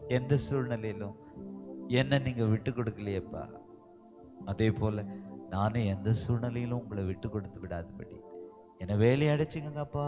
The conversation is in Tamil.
எந்த சூழ்நிலையிலும் என்ன நீங்க விட்டு கொடுக்கலையேப்பா, அதே போல நானே எந்த சூழ்நிலையிலும் உங்களை விட்டு கொடுத்து விடாதபடி என்னை வேலையை அடைச்சிங்கப்பா.